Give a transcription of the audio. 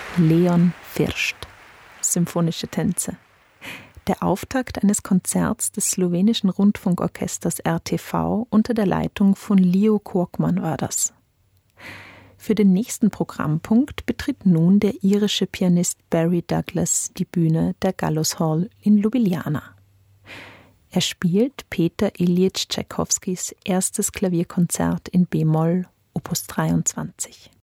Leon First. Symphonische Tänze. Der Auftakt eines Konzerts des slowenischen Rundfunkorchesters RTV unter der Leitung von Leo Korkman war das. Für den nächsten Programmpunkt betritt nun der irische Pianist Barry Douglas die Bühne der Gallows Hall in Ljubljana. Er spielt Peter Iljitsch Tschaikowskis erstes Klavierkonzert in b-Moll, Opus 23.